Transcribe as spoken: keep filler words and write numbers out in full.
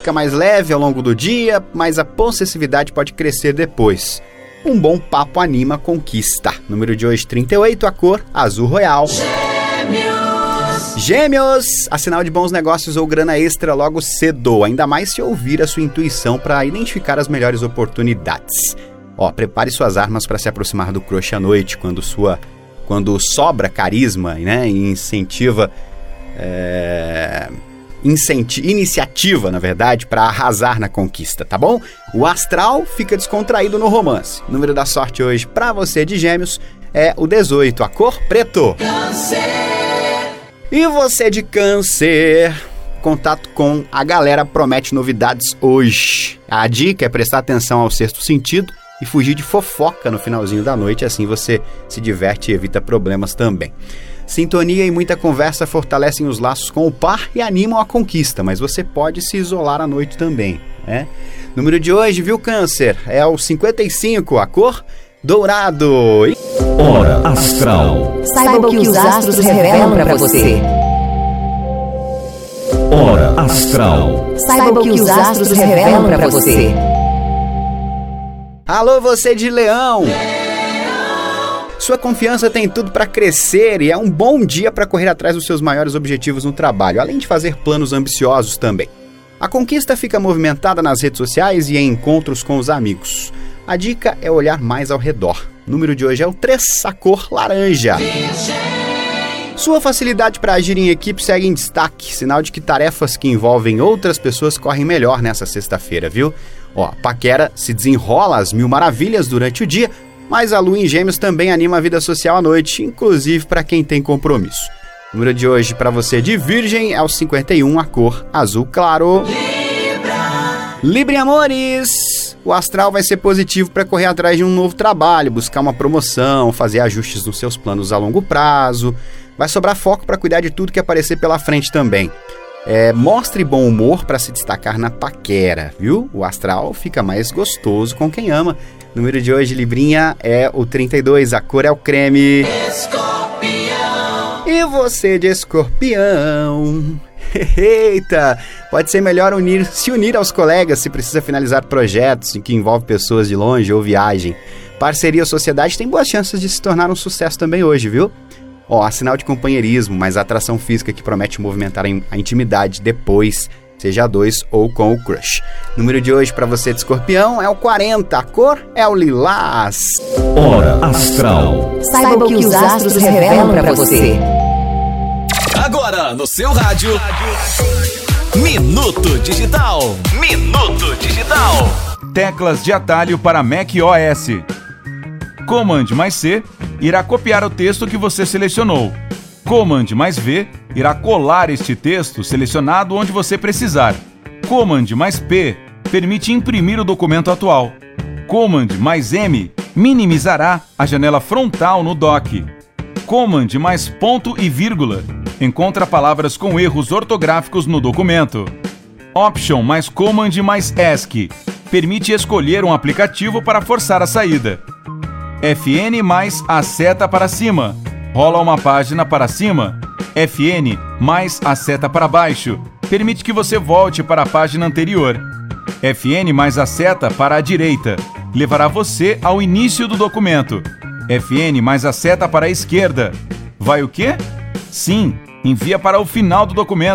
fica mais leve ao longo do dia, mas a possessividade pode crescer depois. Um bom papo anima a conquista. Número de hoje, trinta e oito, a cor azul royal. Gêmeos! Gêmeos! A sinal de bons negócios ou grana extra logo cedo, ainda mais se ouvir a sua intuição para identificar as melhores oportunidades. Ó, prepare suas armas para se aproximar do crush à noite, quando sua, quando sobra carisma, né, e incentiva, é, incenti- iniciativa, na verdade, para arrasar na conquista, tá bom? O astral fica descontraído no romance. O número da sorte hoje para você de Gêmeos é o dezoito, a cor preto. Câncer. E você de Câncer, contato com a galera promete novidades hoje. A dica é prestar atenção ao sexto sentido e fugir de fofoca no finalzinho da noite, assim você se diverte e evita problemas também. Sintonia e muita conversa fortalecem os laços com o par e animam a conquista, mas você pode se isolar à noite também, né? Número de hoje, viu, Câncer? É o cinquenta e cinco, a cor dourado. Hora Astral. Saiba o que os astros revelam para você. Hora Astral. Saiba o que os astros revelam para você. Alô, você de Leão. Leão. Sua confiança tem tudo para crescer e é um bom dia para correr atrás dos seus maiores objetivos no trabalho, além de fazer planos ambiciosos também. A conquista fica movimentada nas redes sociais e em encontros com os amigos. A dica é olhar mais ao redor. O número de hoje é o três, a cor laranja. Sua facilidade para agir em equipe segue em destaque, sinal de que tarefas que envolvem outras pessoas correm melhor nessa sexta-feira, viu? Ó, a paquera se desenrola às mil maravilhas durante o dia, mas a lua em Gêmeos também anima a vida social à noite, inclusive para quem tem compromisso. O número de hoje para você de Virgem é o cinquenta e um, a cor azul claro. Libra! Libra, amores! O astral vai ser positivo para correr atrás de um novo trabalho, buscar uma promoção, fazer ajustes nos seus planos a longo prazo. Vai sobrar foco para cuidar de tudo que aparecer pela frente também. É, mostre bom humor para se destacar na paquera, viu? O astral fica mais gostoso com quem ama. O número de hoje, Librinha, é o trinta e dois, a cor é o creme. Escorpião! E você de Escorpião? Eita! Pode ser melhor unir, se unir aos colegas se precisa finalizar projetos em que envolve pessoas de longe ou viagem. Parceria ou sociedade tem boas chances de se tornar um sucesso também hoje, viu? Ó, oh, sinal de companheirismo, mas a atração física que promete movimentar a intimidade depois, seja a dois ou com o crush. O número de hoje para você de Escorpião é o quarenta, a cor é o lilás. Hora Astral. Saiba o que os astros revelam para você. Agora no seu rádio, Minuto Digital. Minuto Digital. Teclas de atalho para Mac O S. Command mais C irá copiar o texto que você selecionou. Command mais V irá colar este texto selecionado onde você precisar. Command mais P permite imprimir o documento atual. Command mais M minimizará a janela frontal no dock. Command mais ponto e vírgula encontra palavras com erros ortográficos no documento. Option mais Command mais ESC permite escolher um aplicativo para forçar a saída. F N mais a seta para cima rola uma página para cima. F N mais a seta para baixo permite que você volte para a página anterior. F N mais a seta para a direita levará você ao início do documento. F N mais a seta para a esquerda vai o quê? Sim, envia para o final do documento.